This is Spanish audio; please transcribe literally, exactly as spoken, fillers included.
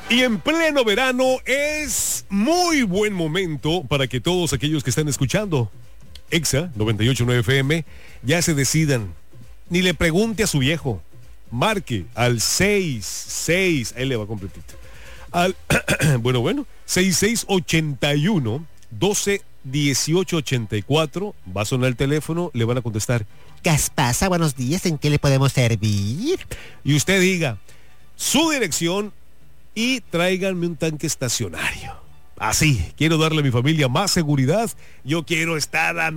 Y en pleno verano es muy buen momento para que todos aquellos que están escuchando Exa noventa y ocho punto nueve F M ya se decidan. Ni le pregunte a su viejo. Marque al seis seis, ahí le va completito. Al bueno, bueno, seis seis ocho uno, doce dieciocho ochenta y cuatro. Va a sonar el teléfono, le van a contestar. Gaspasa, buenos días, ¿en qué le podemos servir? Y usted diga su dirección y tráiganme un tanque estacionario. Así, quiero darle a mi familia más seguridad. Yo quiero estar a mi